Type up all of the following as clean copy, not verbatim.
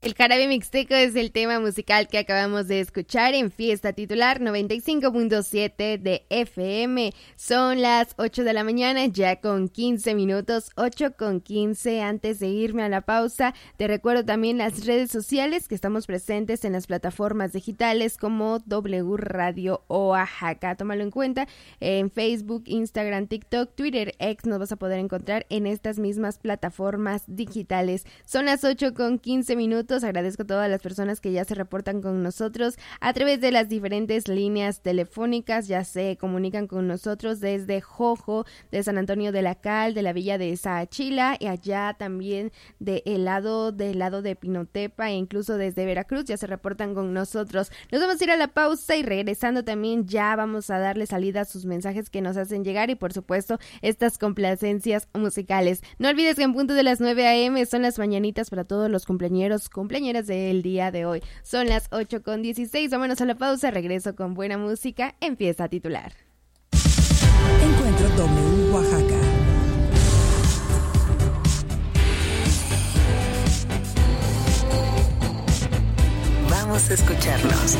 El Jarabe Mixteco es el tema musical que acabamos de escuchar en Fiesta Titular 95.7 de FM. Son las 8 de la mañana, ya con 15 minutos, 8 con 15. Antes de irme a la pausa, te recuerdo también las redes sociales que estamos presentes en las plataformas digitales como W Radio Oaxaca. Tómalo en cuenta, en Facebook, Instagram, TikTok, Twitter, X, nos vas a poder encontrar en estas mismas plataformas digitales. Son las 8 con 15 minutos. Agradezco a todas las personas que ya se reportan con nosotros a través de las diferentes líneas telefónicas, ya se comunican con nosotros desde Jojo, de San Antonio de la Cal, de la villa de Saachila, y allá también del lado de Pinotepa, e incluso desde Veracruz ya se reportan con nosotros. Nos vamos a ir a la pausa y regresando también ya vamos a darle salida a sus mensajes que nos hacen llegar y por supuesto estas complacencias musicales. No olvides que en punto de las 9 a.m. son las mañanitas para todos los cumpleañeras del día de hoy. Son las 8 con 16, vámonos a la pausa, regreso con buena música en Fiesta Titular. Encuentro W Oaxaca. Vamos a escucharnos.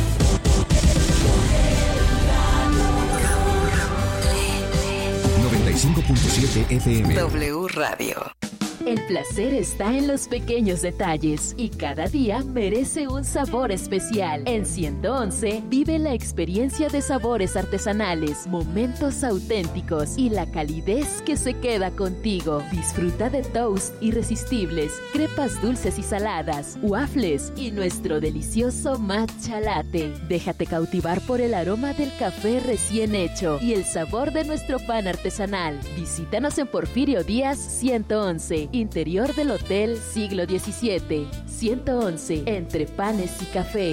FM. W Radio. El placer está en los pequeños detalles y cada día merece un sabor especial. En 111 vive la experiencia de sabores artesanales, momentos auténticos y la calidez que se queda contigo. Disfruta de toast irresistibles, crepas dulces y saladas, waffles y nuestro delicioso matcha latte. Déjate cautivar por el aroma del café recién hecho y el sabor de nuestro pan artesanal. Visítanos en Porfirio Díaz 111. Interior del Hotel Siglo XVII, 111, entre panes y café.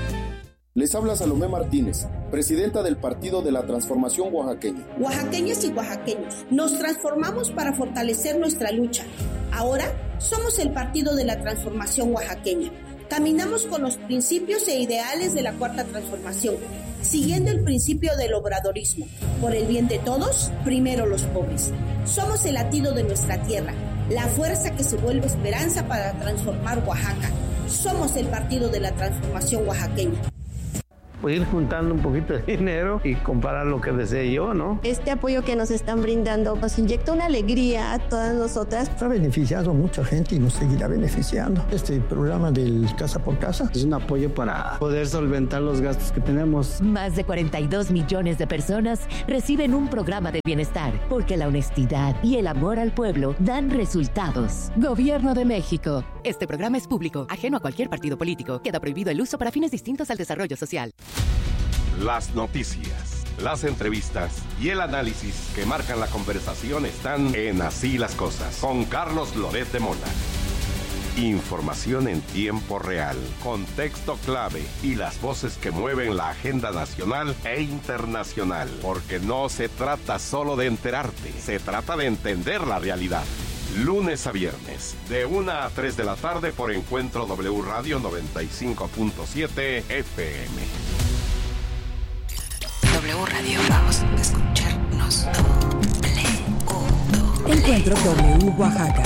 Les habla Salomé Martínez, presidenta del Partido de la Transformación Oaxaqueña. Oaxaqueñas y oaxaqueños, nos transformamos para fortalecer nuestra lucha. Ahora somos el Partido de la Transformación Oaxaqueña. Caminamos con los principios e ideales de la Cuarta Transformación, siguiendo el principio del obradorismo. Por el bien de todos, primero los pobres. Somos el latido de nuestra tierra, la fuerza que se vuelve esperanza para transformar Oaxaca. Somos el Partido de la Transformación Oaxaqueña. Pues ir juntando un poquito de dinero y comprar lo que desee yo, ¿no? Este apoyo que nos están brindando nos inyecta una alegría a todas nosotras. Ha beneficiado a mucha gente y nos seguirá beneficiando. Este programa del Casa por Casa es un apoyo para poder solventar los gastos que tenemos. Más de 42 millones de personas reciben un programa de bienestar porque la honestidad y el amor al pueblo dan resultados. Gobierno de México. Este programa es público, ajeno a cualquier partido político. Queda prohibido el uso para fines distintos al desarrollo social. Las noticias, las entrevistas y el análisis que marcan la conversación están en Así las Cosas, con Carlos Loret de Mola. Información en tiempo real, contexto clave y las voces que mueven la agenda nacional e internacional. Porque no se trata solo de enterarte, se trata de entender la realidad. Lunes a viernes, de 1 a 3 de la tarde por Encuentro W Radio 95.7 FM. W Radio, vamos a escucharnos. Encuentro W Oaxaca.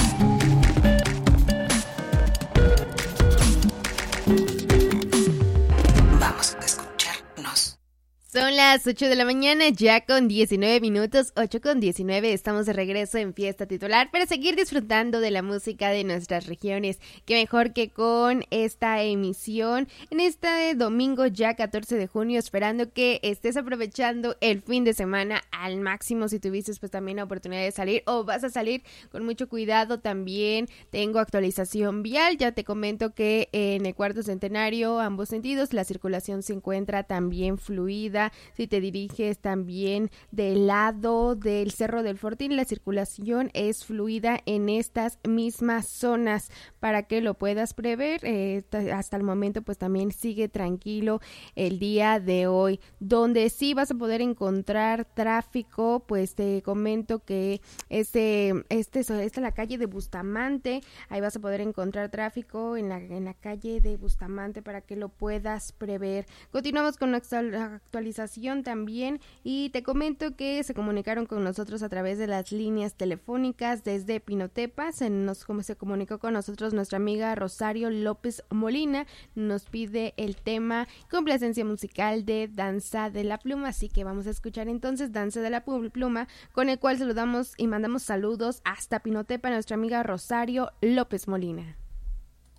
Vamos a escucharnos. Son las 8 de la mañana, ya con 19 minutos, 8 con 19, estamos de regreso en Fiesta Titular para seguir disfrutando de la música de nuestras regiones. Qué mejor que con esta emisión en este domingo ya 14 de junio, esperando que estés aprovechando el fin de semana al máximo. Si tuviste pues también la oportunidad de salir o vas a salir, con mucho cuidado. También tengo actualización vial, ya te comento que en el Cuarto Centenario, ambos sentidos, la circulación se encuentra también fluida. Si te diriges también del lado del Cerro del Fortín, la circulación es fluida en estas mismas zonas para que lo puedas prever. Hasta el momento pues también sigue tranquilo el día de hoy. Donde sí vas a poder encontrar tráfico, pues te comento que esta es la calle de Bustamante. Ahí vas a poder encontrar tráfico en la calle de Bustamante para que lo puedas prever. Continuamos con la actualización región también. Y te comento que se comunicaron con nosotros a través de las líneas telefónicas desde Pinotepa. Se comunicó con nosotros nuestra amiga Rosario López Molina. Nos pide el tema complacencia musical de Danza de la Pluma. Así que vamos a escuchar entonces Danza de la Pluma, con el cual saludamos y mandamos saludos hasta Pinotepa a nuestra amiga Rosario López Molina.